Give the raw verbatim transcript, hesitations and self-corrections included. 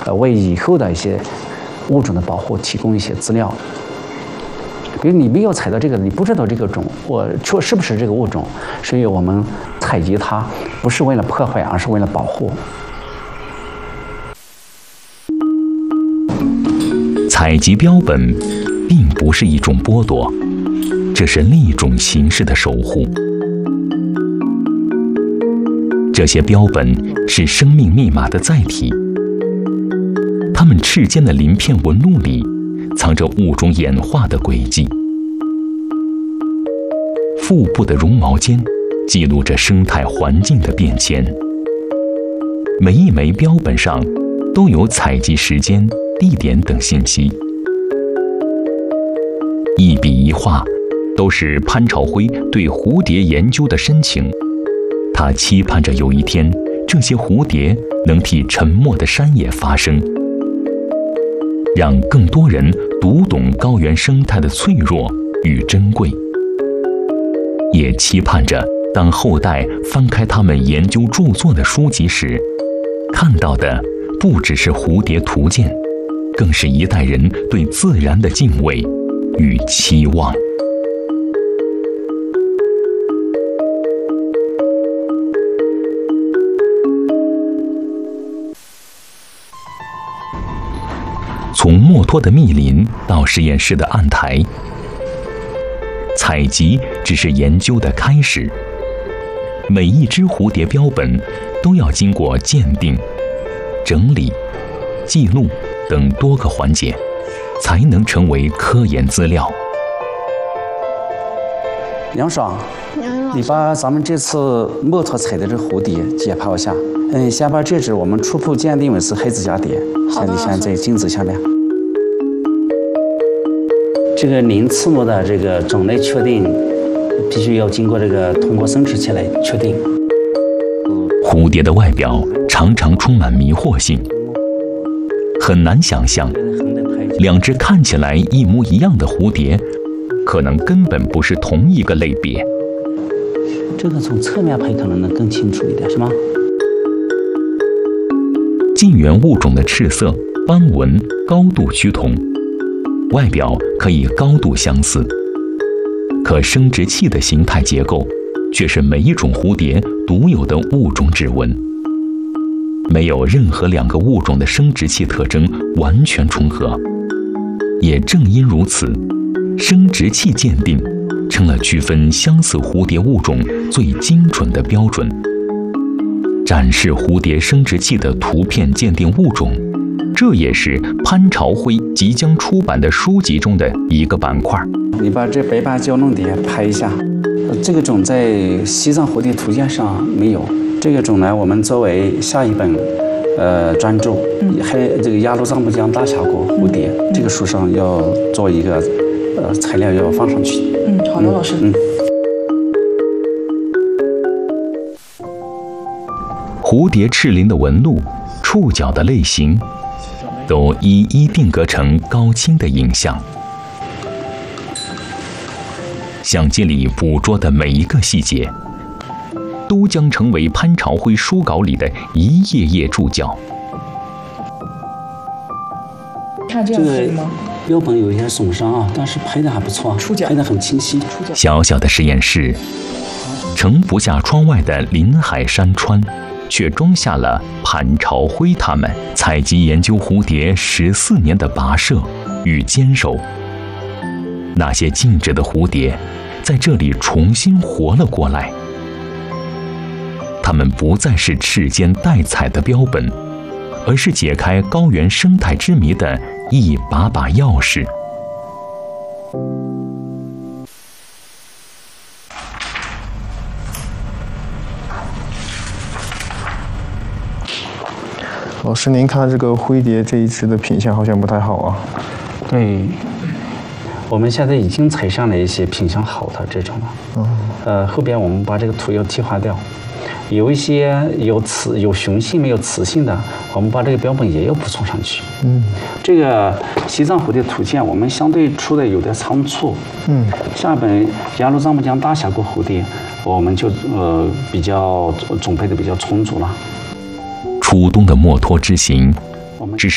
呃为以后的一些物种的保护提供一些资料。比如你没有采到这个，你不知道这个种我说是不是这个物种，所以我们采集它不是为了破坏，而是为了保护。 采集标本并不是一种剥夺，这是另一种形式的守护。这些标本是生命密码的载体，它们翅间的鳞片纹路里藏着物种演化的轨迹，腹部的绒毛间记录着生态环境的变迁。每一枚标本上都有采集时间、地点等信息，一笔一画都是潘朝辉对蝴蝶研究的深情。他期盼着有一天，这些蝴蝶能替沉默的山野发声，让更多人读懂高原生态的脆弱与珍贵。也期盼着当后代翻开他们研究著作的书籍时，看到的不只是蝴蝶图鉴，更是一代人对自然的敬畏与期望。从墨脱的密林到实验室的案台，采集只是研究的开始。每一只蝴蝶标本都要经过鉴定、整理、记录等多个环节，才能成为科研资料。 梁爽，你把咱们这次墨脱采的这蝴蝶解剖一下。嗯，先把这只我们初步鉴定为是黑紫蛱蝶，先你先在镜子下面。这个鳞翅目的这个种类确定，必须要经过这个通过生殖器来确定。 蝴蝶的外表常常充满迷惑性，很难想象两只看起来一模一样的蝴蝶，可能根本不是同一个类别。 这个从侧面拍可能能更清楚一点，是吗？ 近缘物种的赤色、斑纹高度趋同，外表可以高度相似，可生殖器的形态结构却是每一种蝴蝶独有的物种指纹。没有任何两个物种的生殖器特征完全重合。也正因如此，生殖器鉴定成了区分相似蝴蝶物种最精准的标准。展示蝴蝶生殖器的图片鉴定物种，这也是潘朝辉即将出版的书籍中的一个板块。 你把这白斑胶弄蝶拍一下，这个种在西藏蝴蝶图鉴上没有。这个种呢，我们作为下一本呃专著，还这个雅鲁藏布江大峡谷蝴蝶、嗯、这个书上要做一个呃材料要放上去。 嗯，好的，老师。 嗯。 蝴蝶翅鳞的纹路、触角的类型，都一一定格成高清的影像。相机里捕捉的每一个细节，都将成为潘朝辉书稿里的一页页注脚。 看这样可以吗？ 标本有一些损伤啊，但是拍的还不错， 触角拍的很清晰。 小小的实验室，盛不下窗外的林海山川，却装下了潘朝辉他们采集研究蝴蝶十四年的跋涉与坚守。那些静止的蝴蝶，在这里重新活了过来。它们不再是翅间待采的标本，而是解开高原生态之谜的一把把钥匙。 老师，您看这个灰蝶这一只的品相好像不太好啊。 对，我们现在已经采上了一些品相好的这种了。嗯。呃，后边我们把这个图要替换掉，有一些有雌有雄性没有雌性的，我们把这个标本也要补充上去。嗯。这个西藏蝴蝶图鉴我们相对出的有点仓促。嗯。下本雅鲁藏布江大峡谷蝴蝶，我们就呃比较准备的比较充足了。 初冬的墨脱之行，只是